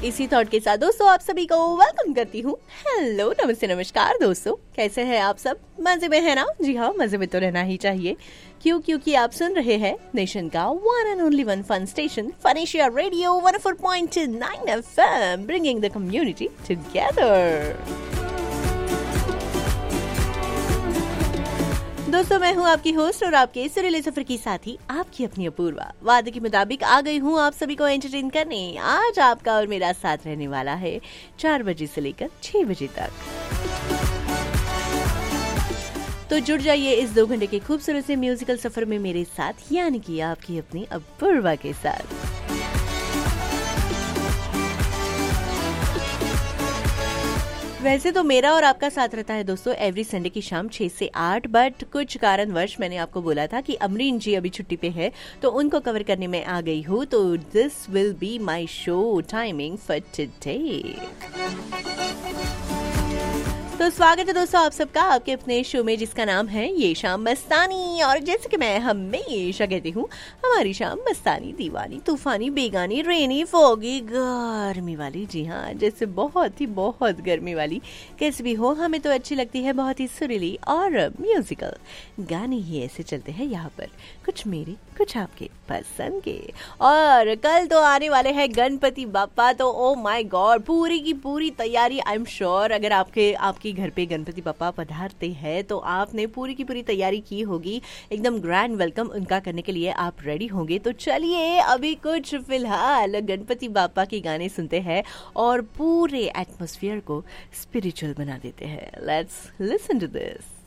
इसी थॉट के साथ दोस्तों आप सभी को वेलकम करती हूँ। हेलो, नमस्ते, नमस्कार दोस्तों, कैसे हैं आप सब? मजे में है ना? जी हाँ, मजे में तो रहना ही चाहिए। क्योंकि आप सुन रहे हैं नेशन का one and only one fun station, fun Asia radio 104.9 FM, bringing the community together. दोस्तों मैं हूँ आपकी होस्ट और आपके सुरीले सफर की साथी, आपकी अपनी अपूर्वा। वादे के मुताबिक आ गई हूँ आप सभी को एंटरटेन करने। आज आपका और मेरा साथ रहने वाला है 4 बजे से लेकर 6 बजे तक। तो जुड़ जाइए इस 2 घंटे के खूबसूरत से म्यूजिकल सफर में मेरे साथ, यानी कि आपकी अपनी अपूर्वा के साथ। वैसे तो मेरा और आपका साथ रहता है दोस्तों एवरी संडे की शाम 6 से 8, बट कुछ कारणवश मैंने आपको बोला था कि अमरीन जी अभी छुट्टी पे है तो उनको कवर करने में आ गई हूँ। तो this will be my show timing for today. तो स्वागत है दोस्तों आप सबका आपके अपने शो में, जिसका नाम है ये शाम मस्तानी। और जैसे कि मैं हमेशा कहती हूँ, हमारी शाम मस्तानी, दीवानी, तूफानी, बेगानी, रेनी, फोगी, गर्मी वाली। जी हाँ, जैसे बहुत ही बहुत गर्मी वाली। कैसे भी हो, हमें तो अच्छी लगती है, बहुत ही सुरीली और म्यूजिकल गाने ही ऐसे चलते हैं यहाँ पर, कुछ मेरे कुछ आपके पसंद के। और कल तो आने वाले हैं गणपति बापा, तो ओ माय गॉड, पूरी की पूरी तैयारी। आई एम श्योर अगर आपके घर पे गणपति बापा पधारते हैं तो आपने पूरी की पूरी तैयारी की होगी, एकदम ग्रैंड वेलकम उनका करने के लिए आप रेडी होंगे। तो चलिए अभी कुछ फिलहाल गणपति बापा के गाने सुनते हैं और पूरे एटमॉस्फेयर को स्पिरिचुअल बना देते हैं। Let's listen to this.